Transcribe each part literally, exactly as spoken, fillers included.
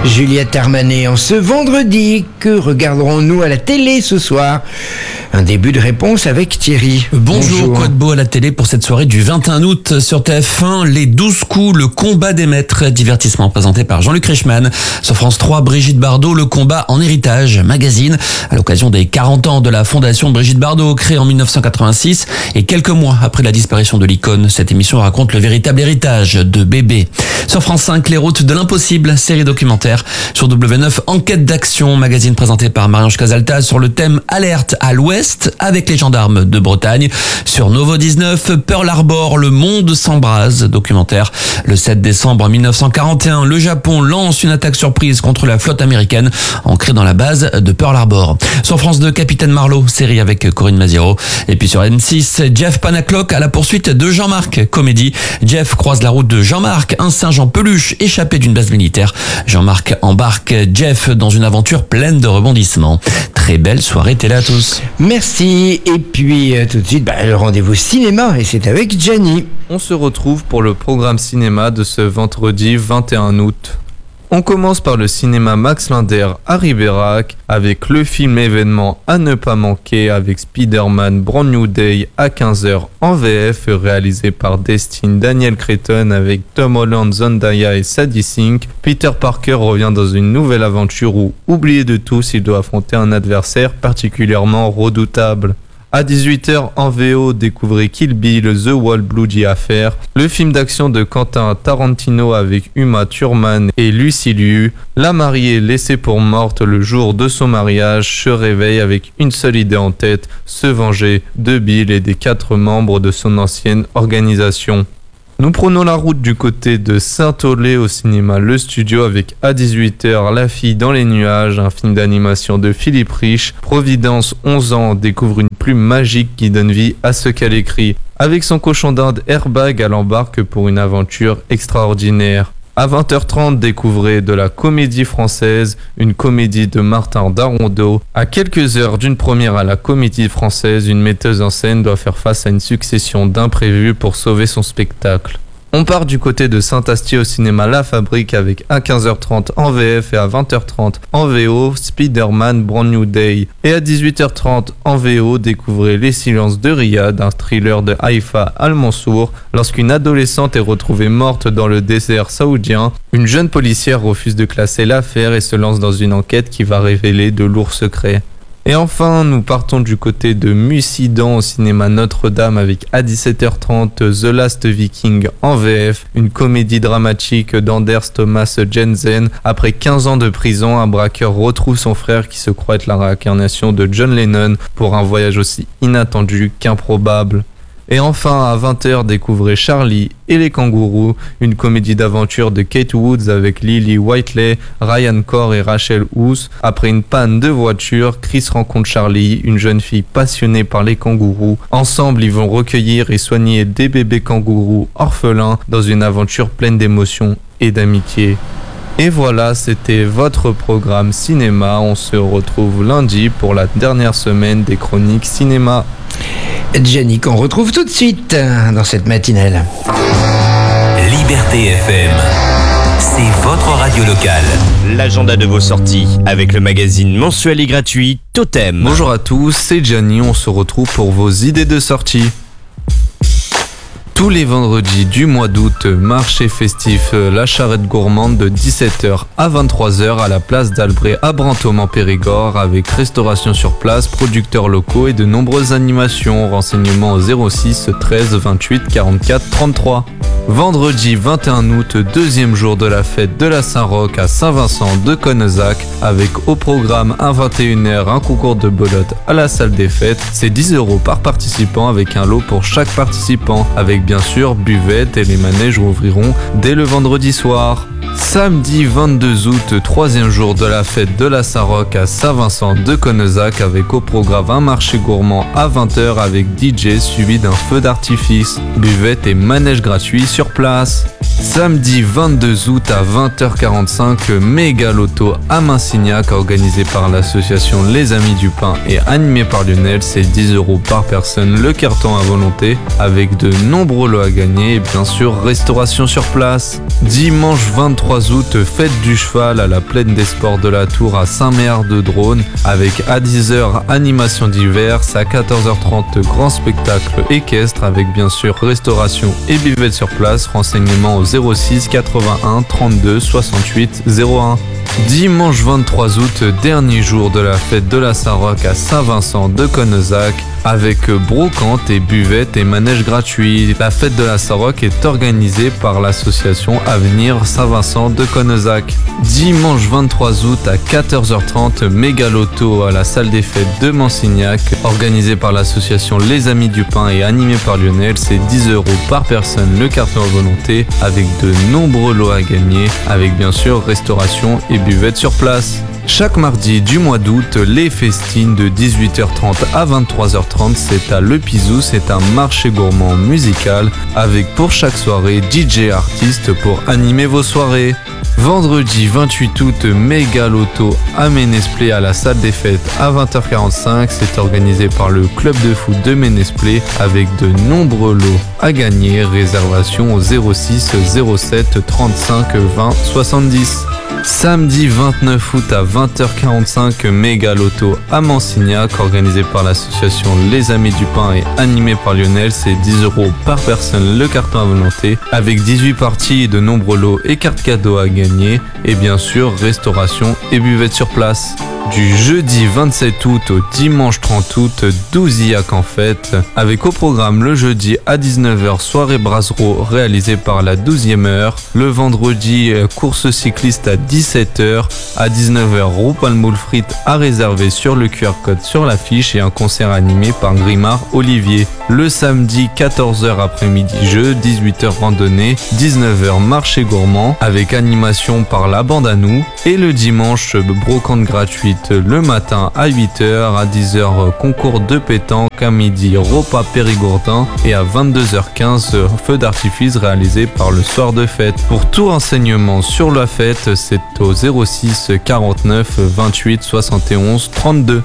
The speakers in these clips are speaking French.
Juliette Armanet, en ce vendredi, que regarderons-nous à la télé ce soir? Un début de réponse avec Thierry. Bonjour, Bonjour. quoi de beau à la télé pour cette soirée du vingt et un août sur T F un, les douze coups, le combat des maîtres, divertissement présenté par Jean-Luc Reichmann. Sur France trois, Brigitte Bardot, le combat en héritage, magazine, à l'occasion des quarante ans de la fondation de Brigitte Bardot, créée en mille neuf cent quatre-vingt-six, et quelques mois après la disparition de l'icône. Cette émission raconte le véritable héritage de Bébé. Sur France cinq, Les routes de l'impossible, série documentaire. Sur W neuf, Enquête d'action, magazine présenté par Marie-Ange Casalta sur le thème Alerte à l'Ouest avec les gendarmes de Bretagne. Sur Novo dix-neuf, Pearl Harbor, le monde s'embrase, documentaire. Le sept décembre mille neuf cent quarante et un, le Japon lance une attaque surprise contre la flotte américaine ancrée dans la base de Pearl Harbor. Sur France deux, Capitaine Marlowe, série avec Corinne Maziero. Et puis sur M six, Jeff Panaclock à la poursuite de Jean-Marc, comédie. Jeff croise la route de Jean-Marc, un singe en peluche échappé d'une base militaire. Jean-Marc embarque Jeff dans une aventure pleine de rebondissements. Très belle soirée télé à tous. Merci. Et puis euh, tout de suite, bah, le rendez-vous cinéma, et c'est avec Gianni. On se retrouve pour le programme cinéma de ce vendredi vingt et un août. On commence par le cinéma Max Linder à Ribérac avec le film événement à ne pas manquer avec Spider-Man Brand New Day à quinze heures en V F réalisé par Destin Daniel Cretton avec Tom Holland, Zendaya et Sadie Sink. Peter Parker revient dans une nouvelle aventure où, oublié de tous, il doit affronter un adversaire particulièrement redoutable. À dix-huit heures en V O, découvrez Kill Bill, The Wall, Bloody Affair, le film d'action de Quentin Tarantino avec Uma Thurman et Lucy Liu. La mariée laissée pour morte le jour de son mariage se réveille avec une seule idée en tête, se venger de Bill et des quatre membres de son ancienne organisation. Nous prenons la route du côté de Saint-Aulé au cinéma Le Studio avec à dix-huit heures La fille dans les nuages, un film d'animation de Philippe Rich. Providence, onze ans, découvre une plume magique qui donne vie à ce qu'elle écrit. Avec son cochon d'Inde Airbag, elle embarque pour une aventure extraordinaire. À vingt heures trente, découvrez de la comédie française, une comédie de Martin Darondeau. À quelques heures d'une première à la comédie française, une metteuse en scène doit faire face à une succession d'imprévus pour sauver son spectacle. On part du côté de Saint-Astier au cinéma La Fabrique avec à quinze heures trente en V F et à vingt heures trente en V O, Spider-Man Brand New Day. Et à dix-huit heures trente en V O, découvrez Les Silences de Riyad, un thriller de Haïfa Al-Mansour. Lorsqu'une adolescente est retrouvée morte dans le désert saoudien, une jeune policière refuse de classer l'affaire et se lance dans une enquête qui va révéler de lourds secrets. Et enfin, nous partons du côté de Mussidan au cinéma Notre-Dame avec à dix-sept heures trente The Last Viking en V F, une comédie dramatique d'Anders Thomas Jensen. Après quinze ans de prison, un braqueur retrouve son frère qui se croit être la réincarnation de John Lennon pour un voyage aussi inattendu qu'improbable. Et enfin, à vingt heures, découvrez Charlie et les kangourous, une comédie d'aventure de Kate Woods avec Lily Whiteley, Ryan Corr et Rachel House. Après une panne de voiture, Chris rencontre Charlie, une jeune fille passionnée par les kangourous. Ensemble, ils vont recueillir et soigner des bébés kangourous orphelins dans une aventure pleine d'émotions et d'amitié. Et voilà, c'était votre programme cinéma. On se retrouve lundi pour la dernière semaine des chroniques cinéma. Gianni, qu'on retrouve tout de suite dans cette matinale. Liberté F M, c'est votre radio locale. L'agenda de vos sorties avec le magazine mensuel et gratuit Totem. Bonjour à tous, c'est Gianni, on se retrouve pour vos idées de sortie. Tous les vendredis du mois d'août, marché festif La Charrette Gourmande de dix-sept heures à vingt-trois heures à la place d'Albret à Brantôme en Périgord avec restauration sur place, producteurs locaux et de nombreuses animations. Renseignements au zéro six treize vingt-huit quarante-quatre trente-trois. Vendredi vingt et un août, deuxième jour de la fête de la Saint-Roch à Saint-Vincent de Connezac avec au programme à vingt et une heures un concours de belote à la salle des fêtes. C'est dix euros par participant avec un lot pour chaque participant avec bien sûr buvette et les manèges rouvriront dès le vendredi soir. Samedi vingt-deux août, troisième jour de la fête de la Saint-Roch à Saint-Vincent de Connezac avec au programme un marché gourmand à vingt heures avec D J suivi d'un feu d'artifice, buvette et manège gratuit sur place. Samedi vingt-deux août à vingt heures quarante-cinq, méga loto à Massignac organisé par l'association Les Amis du Pain et animé par Lionel, c'est dix euros par personne le carton à volonté avec de nombreux lots à gagner et bien sûr restauration sur place. Dimanche vingt vingt-trois août, fête du cheval à la plaine des sports de la Tour à Saint-Méard-de-Drône, avec à dix heures animation diverses, à quatorze heures trente grand spectacle équestre avec bien sûr restauration et buvette sur place. Renseignements au zéro six quatre-vingt-un trente-deux soixante-huit zéro un. Dimanche vingt-trois août, dernier jour de la fête de la Saint-Roch à Saint-Vincent de Connezac, avec brocante et buvette et manège gratuit. La fête de la Saint-Roch est organisée par l'association Avenir Saint-Vincent de Connezac. Dimanche vingt-trois août à quatorze heures trente, méga loto à la salle des fêtes de Mansignac, organisé par l'association Les Amis du Pain et animé par Lionel. C'est dix euros par personne le carton à volonté, avec de nombreux lots à gagner, avec bien sûr restauration et buvette sur place. Chaque mardi du mois d'août, les festines de dix-huit heures trente à vingt-trois heures trente, c'est à Le Pizou, c'est un marché gourmand musical avec pour chaque soirée D J artistes pour animer vos soirées. Vendredi vingt-huit août, méga loto à Ménesplé à la salle des fêtes à vingt heures quarante-cinq, c'est organisé par le club de foot de Ménesplé avec de nombreux lots à gagner. Réservation au zéro six zéro sept trente-cinq vingt soixante-dix. Samedi vingt-neuf août à vingt heures quarante-cinq, méga loto à Mansignac, organisé par l'association Les Amis du Pain et animé par Lionel. C'est dix euros par personne le carton à volonté, avec dix-huit parties et de nombreux lots et cartes cadeaux à gagner, et bien sûr restauration et buvette sur place. Du jeudi vingt-sept août au dimanche trente août, douze I A C en fête, avec au programme le jeudi à dix-neuf heures soirée Brasero réalisée par la douzième heure, le vendredi course cycliste à dix-sept heures, à dix-neuf heures roue palmoule frites à réserver sur le Q R code sur l'affiche et un concert animé par Grimard Olivier. Le samedi quatorze heures après-midi jeu, dix-huit heures randonnée, dix-neuf heures marché gourmand avec animation par la bande à nous, et le dimanche brocante gratuite le matin à huit heures, à dix heures concours de pétanque, à midi repas périgourdin et à vingt-deux heures quinze feu d'artifice réalisé par le soir de fête. Pour tout renseignement sur la fête, c'est au zéro six quarante-neuf vingt-huit soixante et onze trente-deux.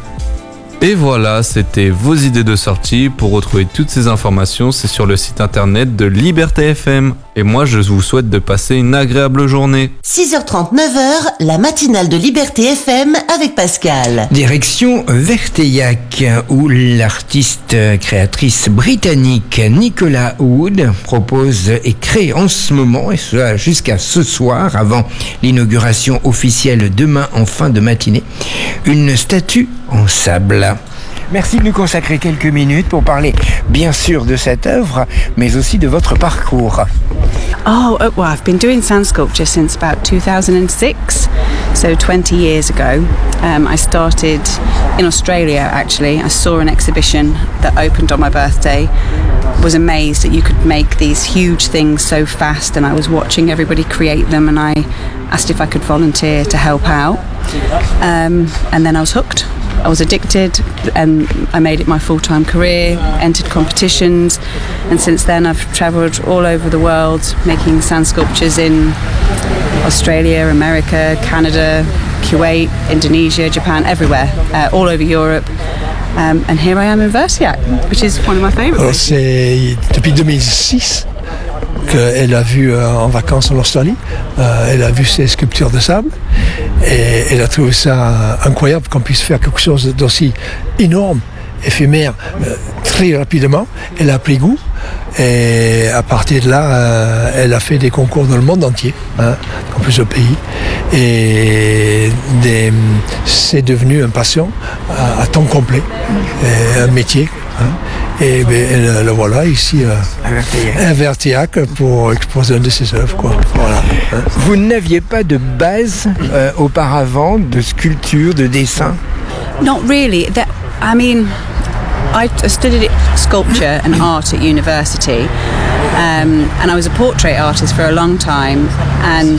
Et voilà, c'était vos idées de sortie. Pour retrouver toutes ces informations, c'est sur le site internet de Liberté F M. Et moi, je vous souhaite de passer une agréable journée. six heures trente, neuf heures, la matinale de Liberté F M avec Pascal. Direction Verteillac, où l'artiste créatrice britannique Nicola Wood propose et crée en ce moment, et cela jusqu'à ce soir, avant l'inauguration officielle demain en fin de matinée, une statue en sable. Merci de nous consacrer quelques minutes pour parler bien sûr de cette œuvre, mais aussi de votre parcours. Oh, well, I've been doing sand sculpture since about two thousand six, so twenty years ago. Um, I started in Australia, actually. I saw an exhibition that opened on my birthday. Was amazed that you could make these huge things so fast, and I was watching everybody create them, and I asked if I could volunteer to help out. Um, and then I was hooked. I was addicted, and I made it my full-time career, entered competitions, and since then I've travelled all over the world making sand sculptures in Australia, America, Canada, Kuwait, Indonesia, Japan, everywhere, uh, all over Europe. Um, and here I am in Verteillac, which is one of my favourite places. C'est depuis deux mille six qu'elle a vu euh, en vacances en Australie, euh, elle a vu ces sculptures de sable et elle a trouvé ça incroyable qu'on puisse faire quelque chose d'aussi énorme, éphémère, euh, très rapidement. Elle a pris goût et à partir de là, euh, elle a fait des concours dans le monde entier, hein, dans plusieurs pays, et des, c'est devenu une passion à, à temps complet, et un métier. Hein. Et ben, le voilà ici euh, à Verteillac pour exposer une de ses œuvres, quoi. Voilà. Hein. Vous n'aviez pas de base euh, auparavant de sculpture, de dessin? Not really. That, I mean, I studied sculpture and art at university, um, and I was a portrait artist for a long time, and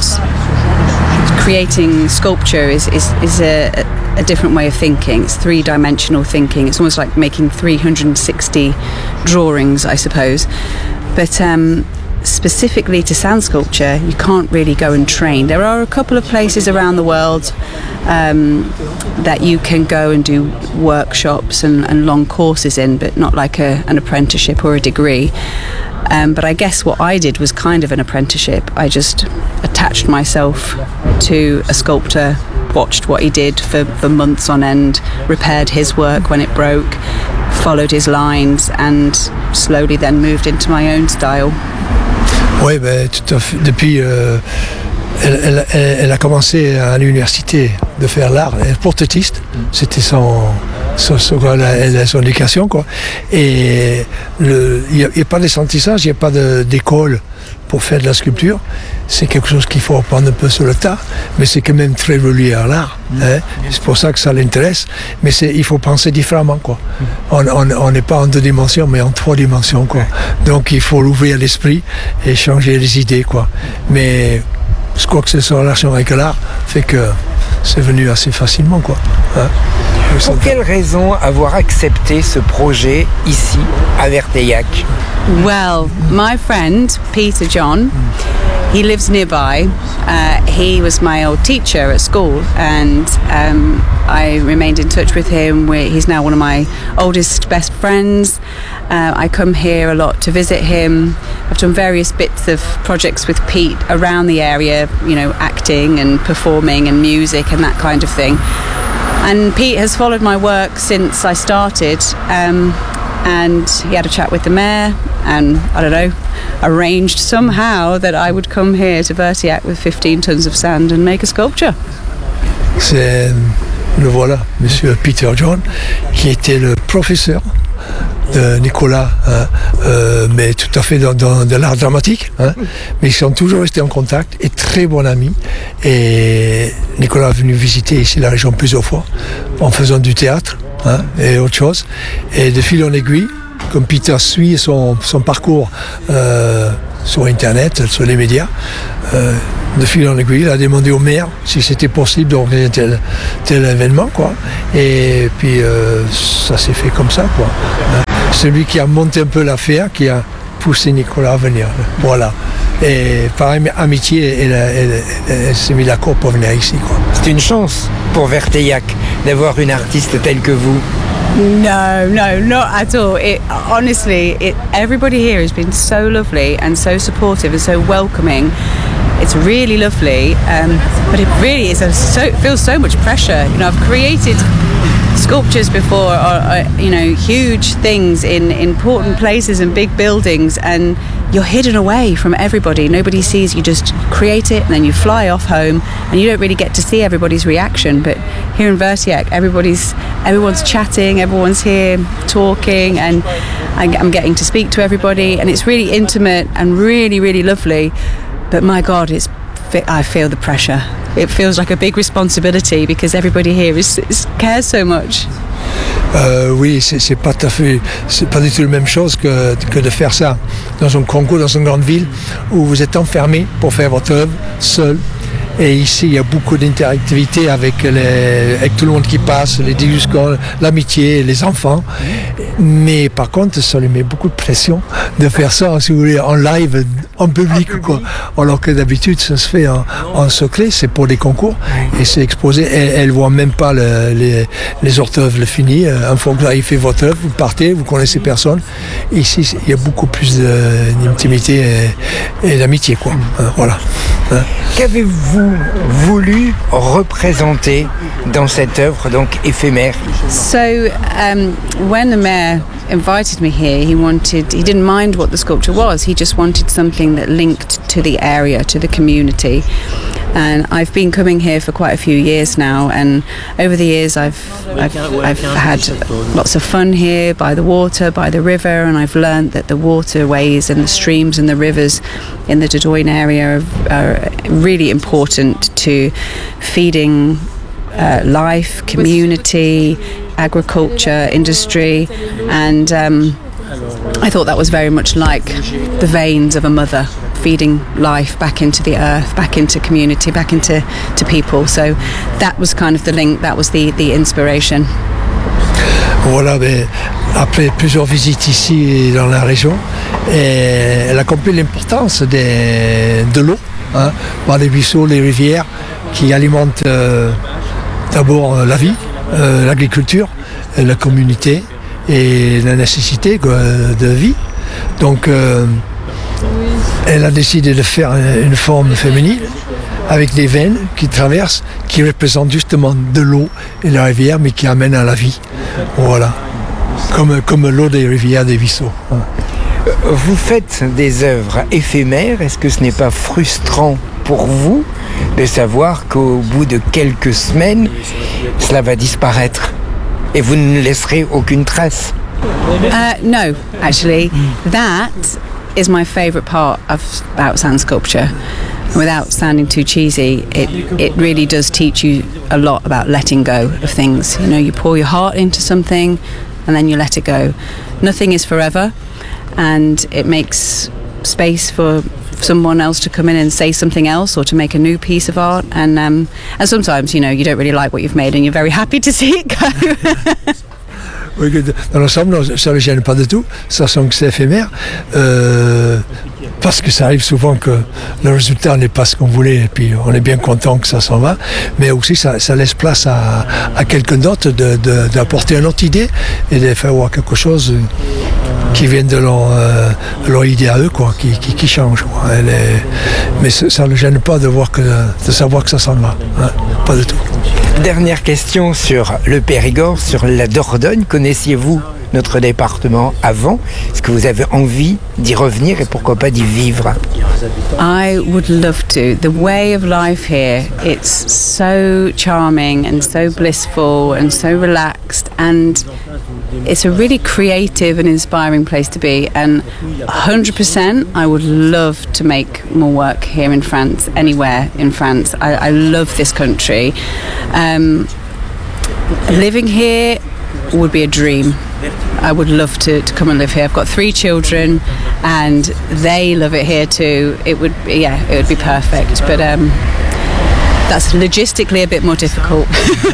creating sculpture is, is, is a, a different way of thinking. It's three-dimensional thinking. It's almost like making three hundred sixty drawings, I suppose. But um, specifically to sand sculpture, you can't really go and train. There are a couple of places around the world um, that you can go and do workshops and, and long courses in, but not like a, an apprenticeship or a degree. Um, but I guess what I did was kind of an apprenticeship. I just attached myself to a sculptor, watched what he did for, for months on end, repaired his work when it broke, followed his lines, and slowly then moved into my own style. Oui, ben, tout à fait. Depuis, euh, elle, elle, elle a commencé à l'université de faire l'art. Elle est portraitiste, c'était son, son, son, son, son éducation, quoi. Et il n'y a, a pas d'apprentissage, il n'y a pas de, d'école pour faire de la sculpture. C'est quelque chose qu'il faut apprendre un peu sur le tas, mais c'est quand même très relié à l'art. Hein. C'est pour ça que ça l'intéresse. Mais c'est, il faut penser différemment, quoi. On n'est pas en deux dimensions, mais en trois dimensions, quoi. Donc il faut ouvrir l'esprit et changer les idées, quoi. Mais je crois que c'est sa relation avec l'art fait que c'est venu assez facilement, quoi. Hein. Pour quelle raison avoir accepté ce projet ici, à Verteillac? Well, my friend, Peter John, he lives nearby. Uh, he was my old teacher at school, and um, I remained in touch with him. We're, he's now one of my oldest best friends. Uh, I come here a lot to visit him. I've done various bits of projects with Pete around the area, you know, acting and performing and music and that kind of thing. And Pete has followed my work since I started, um, and he had a chat with the mayor and, I don't know, arranged somehow that I would come here to Verteillac with fifteen tons of sand and make a sculpture. C'est, le voilà, monsieur Peter John, qui était le professeur de Nicolas, hein, euh, mais tout à fait dans, dans de l'art dramatique, hein, mais ils sont toujours restés en contact et très bons amis. Et Nicolas est venu visiter ici la région plusieurs fois en faisant du théâtre, hein, et autre chose. Et de fil en aiguille, comme Peter suit son, son parcours euh, sur Internet, sur les médias, euh, de fil en aiguille, il a demandé au maire si c'était possible d'organiser tel, tel événement, quoi. Et puis euh, ça s'est fait comme ça, quoi. Celui qui a monté un peu l'affaire, qui a poussé Nicolas à venir. Voilà. Et par amitié, elle, elle, elle, elle s'est mis d'accord pour venir ici, quoi. C'est une chance pour Verteillac d'avoir une artiste telle que vous. No, no, not at all. It honestly, it everybody here has been so lovely and so supportive and so welcoming. It's really lovely, um, but it really is a, so it feels so much pressure. You know, I've created sculptures before, or, or you know, huge things in important places and big buildings, and you're hidden away from everybody. Nobody sees you. Just create it and then you fly off home, and you don't really get to see everybody's reaction. But here in Verteillac, everybody's everyone's chatting, everyone's here talking, and I'm getting to speak to everybody, and it's really intimate and really, really lovely. But my God, it's I feel the pressure. It feels like a big responsibility because everybody here is, is cares so much. Euh, oui, c'est, c'est pas tout à fait, c'est pas du tout la même chose que, que de faire ça dans un concours, dans une grande ville où vous êtes enfermé pour faire votre œuvre seul. Et ici, il y a beaucoup d'interactivité avec, les, avec tout le monde qui passe, les discussions, l'amitié, les enfants. Mais par contre, ça lui met beaucoup de pression de faire ça, si vous voulez, en live, en public, quoi. Alors que d'habitude, ça se fait en, en secret, c'est pour des concours. Et c'est exposé. Elle ne voit même pas le, les, les orthèvres finis. Une fois que vous avez fait votre œuvre, vous partez, vous connaissez personne. Ici, il y a beaucoup plus de, d'intimité et, et d'amitié, quoi. Hein, voilà. Hein. Qu'avez-vous voulu représenter dans cette œuvre donc éphémère? So um, when the mayor invited me here, he wanted he didn't mind what the sculpture was. He just wanted something that linked to the area, to the community. And I've been coming here for quite a few years now, and over the years I've I've, I've had lots of fun here by the water, by the river, and I've learned that the waterways and the streams and the rivers in the Dordogne area are, are really important to feeding uh, life, community, agriculture, industry, and um, I thought that was very much like the veins of a mother, feeding life back into the earth, back into community, back into to people. So that was kind of the link, that was the, the inspiration. Voilà, mais après plusieurs visites ici dans la région, Et elle a compris l'importance des, de l'eau, hein, par les ruisseaux, les rivières, qui alimentent euh, d'abord euh, la vie, euh, l'agriculture, euh, la communauté et la nécessité quoi, de vie. Donc euh, elle a décidé de faire une forme féminine avec des veines qui traversent, qui représentent justement de l'eau et la rivière, mais qui amènent à la vie. Voilà. Comme, comme l'eau des rivières, des ruisseaux. Vous faites des œuvres éphémères. Est-ce que ce n'est pas frustrant pour vous de savoir qu'au bout de quelques semaines, cela va disparaître et vous ne laisserez aucune trace? Uh, no, actually, that is my favourite part of about sand sculpture. Without sounding too cheesy, it it really does teach you a lot about letting go of things. You know, you pour your heart into something, and then you let it go. Nothing is forever, and it makes space for someone else to come in and say something else, or to make a new piece of art. And um, and sometimes, you know, you don't really like what you've made, and you're very happy to see it go. Oui, dans l'ensemble, ça ne le gêne pas du tout, sachant que c'est éphémère, euh, parce que ça arrive souvent que le résultat n'est pas ce qu'on voulait, et puis on est bien content que ça s'en va, mais aussi ça, ça laisse place à, à quelqu'un d'autre de, de, d'apporter une autre idée et de faire voir quelque chose qui vient de leur, euh, leur idée à eux, quoi, qui, qui, qui change. Quoi. Elle est, mais ça ne le gêne pas de, voir que, de savoir que ça s'en va, hein, pas du tout. Dernière question sur le Périgord, sur la Dordogne. Connaissiez-vous notre département avant? Est-ce que vous avez envie d'y revenir et pourquoi pas d'y vivre? I would love to. The way of life here, it's so charming and so blissful and so relaxed, and it's a really creative and inspiring place to be. And one hundred percent I would love to make more work here in France, anywhere in France. I, I love this country. Um, living here would be a dream. I would love to, to come and live here. I've got three children and they love it here too. It would be, yeah, it would be perfect. But um, that's logistically a bit more difficult.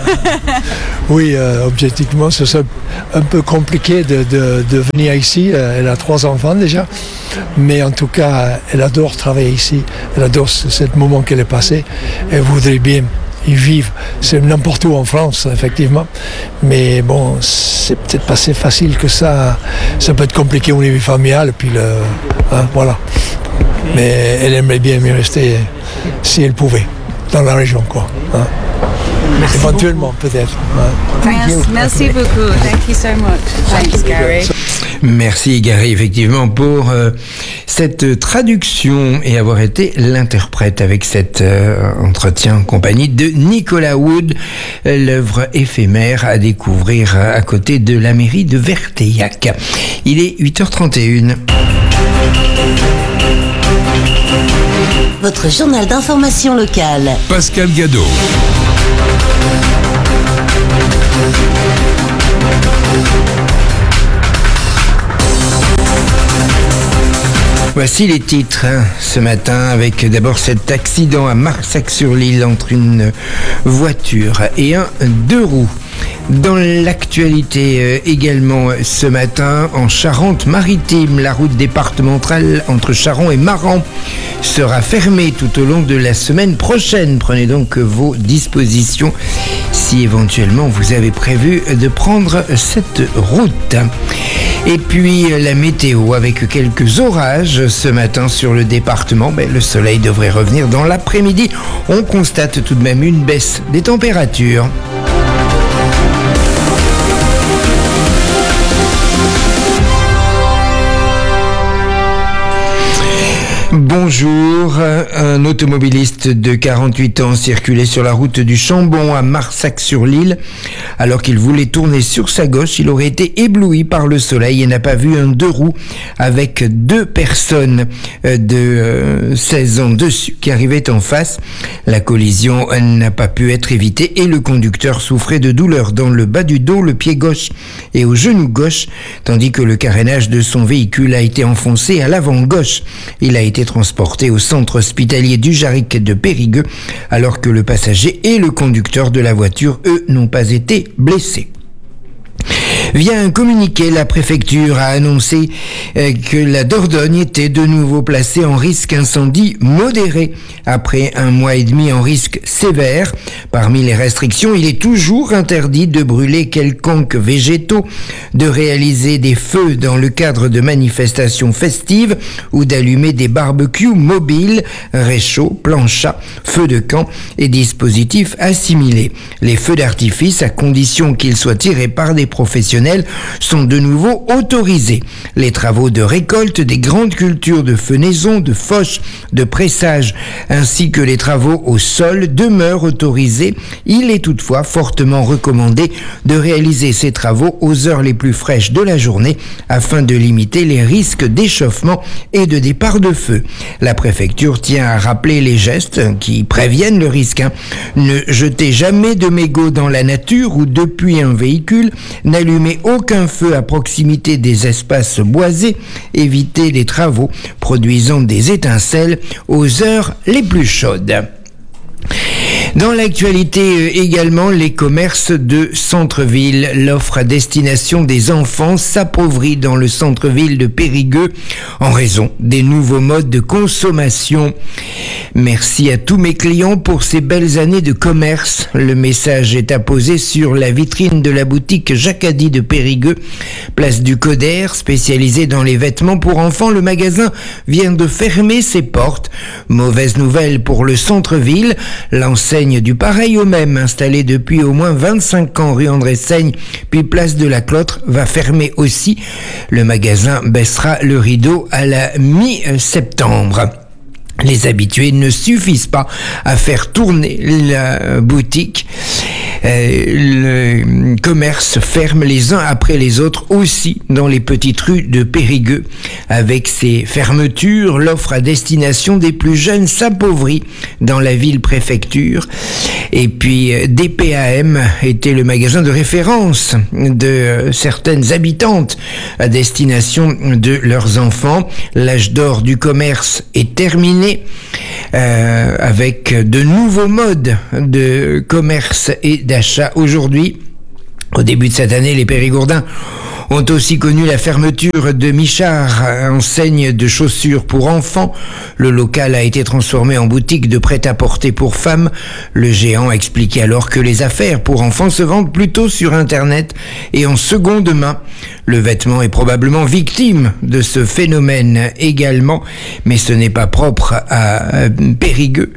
Oui, euh, objectivement, ce serait un peu compliqué de, de, de venir ici. Elle a trois enfants déjà. Mais en tout cas, elle adore travailler ici. Elle adore ce, ce moment qu'elle est passé. Elle voudrait bien y vivre. C'est n'importe où en France, effectivement. Mais bon, c'est peut-être pas si facile que ça. Ça peut être compliqué au niveau familial. Puis le, hein, voilà. Mais elle aimerait bien y rester si elle pouvait, dans la région, quoi. Hein. Éventuellement, peut-être. Hein. Merci, merci beaucoup. Thank you so much. Thanks, Gary. Merci Gary, effectivement, pour euh, cette traduction et avoir été l'interprète avec cet euh, entretien en compagnie de Nicolas Wood, l'œuvre éphémère à découvrir à côté de la mairie de Verteillac. Il est huit heures trente et une. Votre journal d'information locale. Pascal Gadot. Voici les titres hein, ce matin avec d'abord cet accident à Marsac-sur-l'Île entre une voiture et un deux roues. Dans l'actualité euh, également ce matin, en Charente-Maritime, la route départementale entre Charron et Maran sera fermée tout au long de la semaine prochaine. Prenez donc vos dispositions si éventuellement vous avez prévu de prendre cette route. Et puis la météo avec quelques orages ce matin sur le département. Mais le soleil devrait revenir dans l'après-midi. On constate tout de même une baisse des températures. Bonjour, un automobiliste de quarante-huit ans circulait sur la route du Chambon à Marsac-sur-l'Île. Alors qu'il voulait tourner sur sa gauche, il aurait été ébloui par le soleil et n'a pas vu un deux roues avec deux personnes de seize ans dessus qui arrivaient en face. La collision n'a pas pu être évitée et le conducteur souffrait de douleurs dans le bas du dos, le pied gauche et au genou gauche, tandis que le carénage de son véhicule a été enfoncé à l'avant gauche. Il a été transporté au centre hospitalier du Jarric de Périgueux, alors que le passager et le conducteur de la voiture, eux, n'ont pas été blessés. Via un communiqué, la préfecture a annoncé euh, que la Dordogne était de nouveau placée en risque incendie modéré après un mois et demi en risque sévère. Parmi les restrictions, il est toujours interdit de brûler quelconque végétaux, de réaliser des feux dans le cadre de manifestations festives ou d'allumer des barbecues mobiles, réchauds, planchas, feux de camp et dispositifs assimilés. Les feux d'artifice, à condition qu'ils soient tirés par des professionnels, sont de nouveau autorisés. Les travaux de récolte des grandes cultures de fenaison, de fauche, de pressage, ainsi que les travaux au sol demeurent autorisés. Il est toutefois fortement recommandé de réaliser ces travaux aux heures les plus fraîches de la journée afin de limiter les risques d'échauffement et de départ de feu. La préfecture tient à rappeler les gestes qui préviennent le risque. Hein. Ne jetez jamais de mégots dans la nature ou depuis un véhicule. N'allumez aucun feu à proximité des espaces boisés. Évitez les travaux produisant des étincelles aux heures les plus chaudes. Dans l'actualité également, les commerces de centre-ville. L'offre à destination des enfants s'appauvrit dans le centre-ville de Périgueux en raison des nouveaux modes de consommation. Merci à tous mes clients pour ces belles années de commerce. Le message est apposé sur la vitrine de la boutique Jacadi de Périgueux, place du Coder, spécialisée dans les vêtements pour enfants. Le magasin vient de fermer ses portes. Mauvaise nouvelle pour le centre-ville. L'enseigne du pareil au même, installée depuis au moins vingt-cinq ans rue André Seigne, puis place de la Clotre, va fermer aussi. Le magasin baissera le rideau à la mi-septembre. Les habitués ne suffisent pas à faire tourner la boutique. Euh, le commerce ferme les uns après les autres aussi dans les petites rues de Périgueux. Avec ces fermetures, l'offre à destination des plus jeunes s'appauvrit dans la ville-préfecture. Et puis, D P A M était le magasin de référence de certaines habitantes à destination de leurs enfants. L'âge d'or du commerce est terminé. Euh, avec de nouveaux modes de commerce et d'achat aujourd'hui. Au début de cette année, les Périgourdins ont aussi connu la fermeture de Michard, enseigne de chaussures pour enfants. Le local a été transformé en boutique de prêt-à-porter pour femmes. Le géant a expliqué alors que les affaires pour enfants se vendent plutôt sur Internet et en seconde main. Le vêtement est probablement victime de ce phénomène également, mais ce n'est pas propre à Périgueux.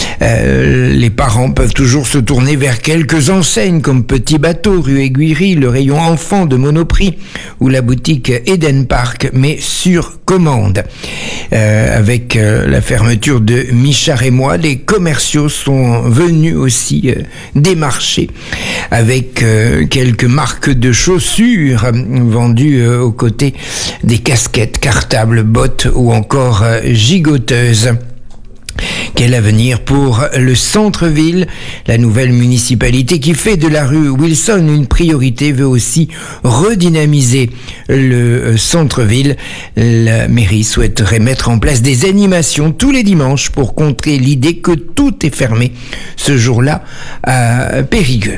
Euh, les parents peuvent toujours se tourner vers quelques enseignes comme Petit Bateau, rue Aiguillerie, le rayon enfant de Monoprix ou la boutique Eden Park, mais sur commande. Euh, avec euh, la fermeture de Michard et moi, les commerciaux sont venus aussi euh, démarcher avec euh, quelques marques de chaussures vendues euh, aux côtés des casquettes, cartables, bottes ou encore euh, gigoteuses. Quel avenir pour le centre-ville? La nouvelle municipalité qui fait de la rue Wilson une priorité veut aussi redynamiser le centre-ville. La mairie souhaiterait mettre en place des animations tous les dimanches pour contrer l'idée que tout est fermé ce jour-là à Périgueux.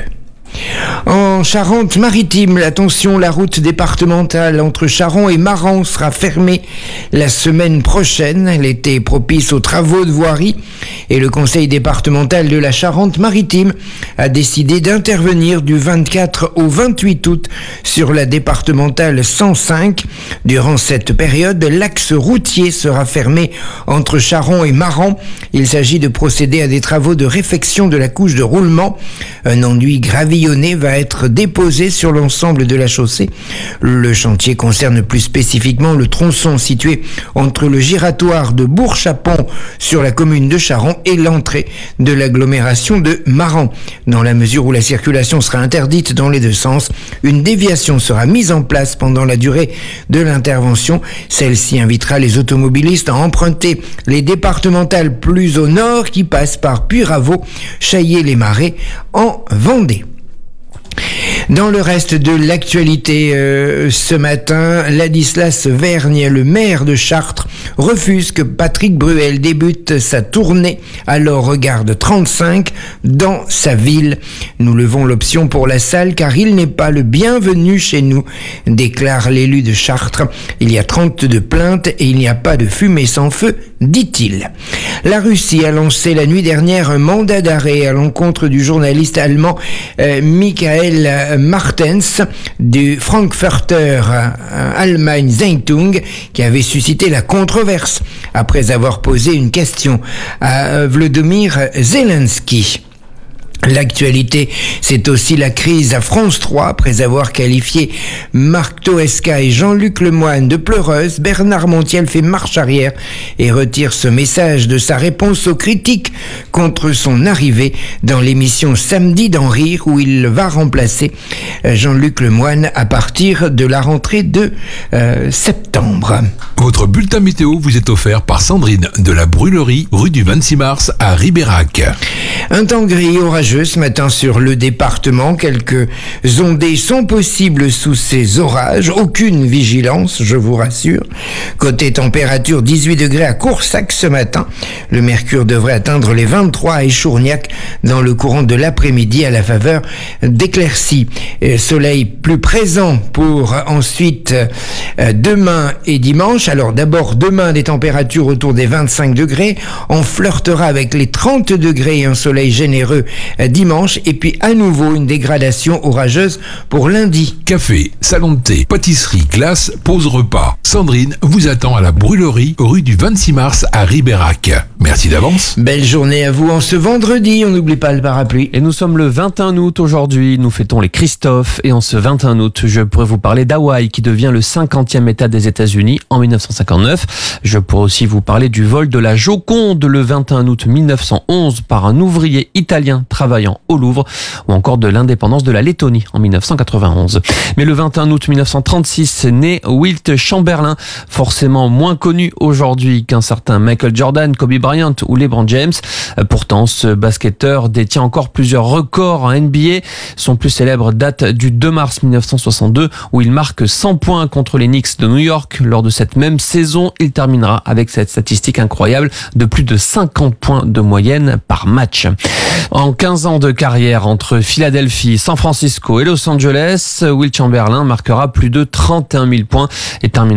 En Charente-Maritime, attention, la route départementale entre Charon et Maran sera fermée la semaine prochaine. Elle était propice aux travaux de voirie et le conseil départemental de la Charente-Maritime a décidé d'intervenir du vingt-quatre au vingt-huit août sur la départementale cent cinq. Durant cette période, l'axe routier sera fermé entre Charon et Maran. Il s'agit de procéder à des travaux de réfection de la couche de roulement. Un enduit gravillonné va être déposé sur l'ensemble de la chaussée. Le chantier concerne plus spécifiquement le tronçon situé entre le giratoire de Bourg-Chapon sur la commune de Charon et l'entrée de l'agglomération de Maran. Dans la mesure où la circulation sera interdite dans les deux sens, une déviation sera mise en place pendant la durée de l'intervention. Celle-ci invitera les automobilistes à emprunter les départementales plus au nord qui passent par Puyraveau, Chaillé-les-Marais en Vendée. Dans le reste de l'actualité euh, ce matin, Ladislas Vergne, le maire de Chartres, refuse que Patrick Bruel débute sa tournée alors regarde trente-cinq dans sa ville. Nous levons l'option pour la salle car il n'est pas le bienvenu chez nous, déclare l'élu de Chartres. Il y a trente-deux plaintes et il n'y a pas de fumée sans feu, dit-il. La Russie a lancé la nuit dernière un mandat d'arrêt à l'encontre du journaliste allemand euh, Michael Martens du Frankfurter euh, Allgemeine Zeitung qui avait suscité la controverse après avoir posé une question à Volodymyr Zelensky. L'actualité, c'est aussi la crise à France trois. Après avoir qualifié Marc Toesca et Jean-Luc Lemoyne de pleureuses, Bernard Montiel fait marche arrière et retire ce message de sa réponse aux critiques contre son arrivée dans l'émission Samedi d'en rire où il va remplacer Jean-Luc Lemoyne à partir de la rentrée de euh, septembre. Votre bulletin météo vous est offert par Sandrine de la Brûlerie, rue du vingt-six mars à Ribérac. Un temps gris orageux ce matin sur le département. Quelques ondées sont possibles sous ces orages. Aucune vigilance, je vous rassure. Côté température, dix-huit degrés à Coursac ce matin. Le mercure devrait atteindre les vingt-trois à Échourgnac dans le courant de l'après-midi à la faveur d'éclaircies. Soleil plus présent pour ensuite euh, demain et dimanche. Alors d'abord demain des températures autour des vingt-cinq degrés. On flirtera avec les trente degrés et un soleil généreux dimanche et puis à nouveau une dégradation orageuse pour lundi. Café, salon de thé, pâtisserie, glace, pause repas. Sandrine vous attend à la Brûlerie, rue du vingt-six mars à Ribérac. Merci d'avance. Belle journée à vous en ce vendredi, on n'oublie pas le parapluie. Et nous sommes le vingt et un août aujourd'hui, nous fêtons les Christophe et en ce vingt et un août, je pourrais vous parler d'Hawaï qui devient le cinquantième État des États-Unis en mille neuf cent cinquante-neuf. Je pourrais aussi vous parler du vol de la Joconde le vingt et un août mille neuf cent onze par un ouvrier italien travaillant au Louvre ou encore de l'indépendance de la Lettonie en mille neuf cent quatre-vingt-onze. Mais le vingt et un août mille neuf cent trente-six naît Wilt Chamberlain, forcément moins connu aujourd'hui qu'un certain Michael Jordan, Kobe Bryant ou LeBron James. Pourtant, ce basketteur détient encore plusieurs records en N B A. Son plus célèbre date du deux mars mille neuf cent soixante-deux où il marque cent points contre les Knicks de New York. Lors de cette même saison, il terminera avec cette statistique incroyable de plus de cinquante points de moyenne par match. En quinze ans de carrière entre Philadelphie, San Francisco et Los Angeles, Wilt Chamberlain marquera plus de trente et un mille points et terminera